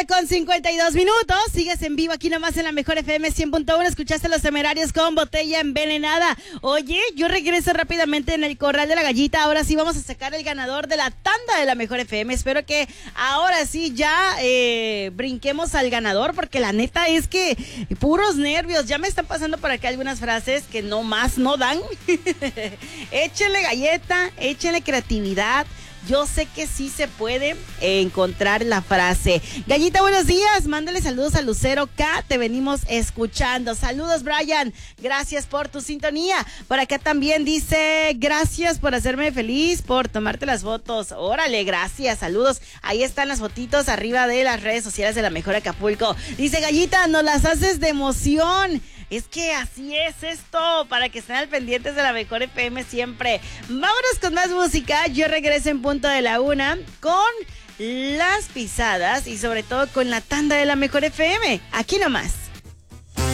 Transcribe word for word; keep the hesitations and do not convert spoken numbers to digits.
con cincuenta y dos minutos. Sigues en vivo aquí nomás en la Mejor F M cien punto uno. Escuchaste Los Temerarios con Botella Envenenada. Oye, yo regreso rápidamente en el Corral de la Gallita. Ahora sí vamos a sacar el ganador de la tanda de la Mejor F M. Espero que ahora sí ya eh, brinquemos al ganador, porque la neta es que puros nervios. Ya me están pasando por acá algunas frases que no más no dan. Échenle galleta, échenle creatividad. Yo sé que sí se puede encontrar la frase. Gallita, buenos días. Mándale saludos a Lucero K. Te venimos escuchando. Saludos, Brian. Gracias por tu sintonía. Por acá también dice, gracias por hacerme feliz, por tomarte las fotos. Órale, gracias. Saludos. Ahí están las fotitos arriba de las redes sociales de La Mejor Acapulco. Dice, Gallita, nos las haces de emoción. Es que así es esto, para que estén al pendientes de la Mejor F M siempre. Vámonos con más música. Yo regreso en punto de la una con las pisadas y sobre todo con la tanda de la Mejor F M. Aquí nomás.